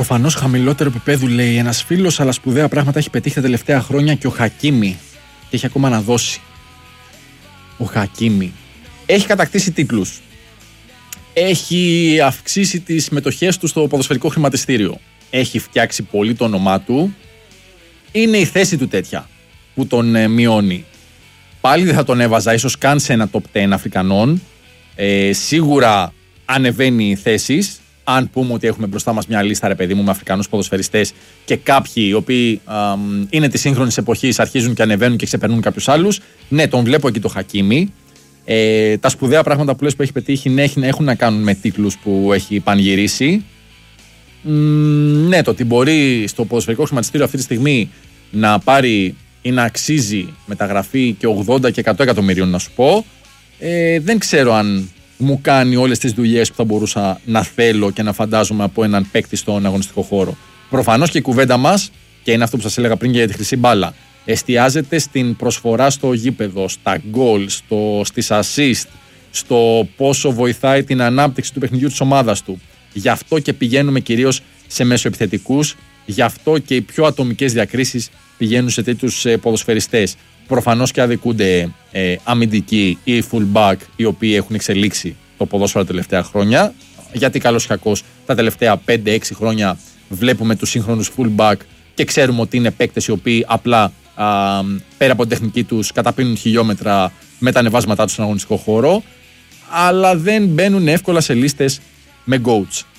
Προφανώς χαμηλότερο επίπεδο, λέει ένας φίλος, αλλά σπουδαία πράγματα έχει πετύχει τα τελευταία χρόνια και ο Χακίμι. Και έχει ακόμα να δώσει. Ο Χακίμι έχει κατακτήσει τίτλους. Έχει αυξήσει τις μετοχές του στο ποδοσφαιρικό χρηματιστήριο. Έχει φτιάξει πολύ το όνομά του. Είναι η θέση του τέτοια που τον μειώνει. Πάλι δεν θα τον έβαζα ίσως καν σε ένα top 10 Αφρικανών. Σίγουρα ανεβαίνει θέσεις. Αν πούμε ότι έχουμε μπροστά μας μια λίστα, ρε παιδί μου, με Αφρικανούς ποδοσφαιριστές και κάποιοι οι οποίοι είναι της σύγχρονης εποχής αρχίζουν και ανεβαίνουν και ξεπερνούν κάποιους άλλους. Ναι, τον βλέπω εκεί το Χακίμι. Τα σπουδαία πράγματα που λες που έχει πετύχει έχουν να κάνουν με τίτλους που έχει πανηγυρίσει. Ναι, το ότι μπορεί στο ποδοσφαιρικό χρηματιστήριο αυτή τη στιγμή να πάρει ή να αξίζει μεταγραφή και 80 και 100 εκατομμυρίων, να σου πω, δεν ξέρω αν μου κάνει όλες τις δουλειές που θα μπορούσα να θέλω και να φαντάζομαι από έναν παίκτη στον αγωνιστικό χώρο. Προφανώς και η κουβέντα μας, και είναι αυτό που σας έλεγα πριν για τη χρυσή μπάλα, εστιάζεται στην προσφορά στο γήπεδο, στα γκολ, στις assist, στο πόσο βοηθάει την ανάπτυξη του παιχνιδιού της ομάδας του. Γι' αυτό και πηγαίνουμε κυρίως σε μεσοεπιθετικούς, γι' αυτό και οι πιο ατομικές διακρίσεις πηγαίνουν σε τέτοιους ποδοσφαιριστές. Προφανώς και αδικούνται αμυντικοί ή fullback οι οποίοι έχουν εξελίξει το ποδόσφαιρο τα τελευταία χρόνια. Γιατί καλώς ή κακώς τα τελευταία 5-6 χρόνια βλέπουμε τους σύγχρονους fullback και ξέρουμε ότι είναι παίκτες οι οποίοι απλά πέρα από την τεχνική τους καταπίνουν χιλιόμετρα με τα ανεβάσματά τους στον αγωνιστικό χώρο, αλλά δεν μπαίνουν εύκολα σε λίστες με GOATs.